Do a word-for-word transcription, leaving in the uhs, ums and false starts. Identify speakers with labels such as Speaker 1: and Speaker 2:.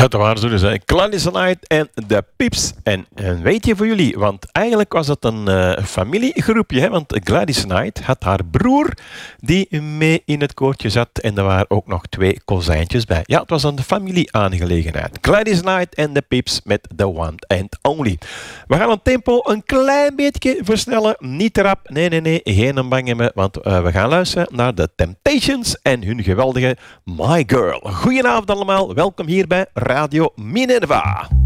Speaker 1: Dat waren ze dus, hè. Gladys Knight en de Pips. En een weetje voor jullie, want eigenlijk was het een uh, familiegroepje, hè, want Gladys Knight had haar broer die mee in het koortje zat en er waren ook nog twee kozijntjes bij. Ja, het was een familieaangelegenheid. Gladys Knight en de Pips met The One and Only. We gaan het tempo een klein beetje versnellen, niet te rap, nee, nee, nee, geen bang hebben, want uh, we gaan luisteren naar de Temptations en hun geweldige My Girl. Goedenavond allemaal, welkom hier bij Radio Minerva.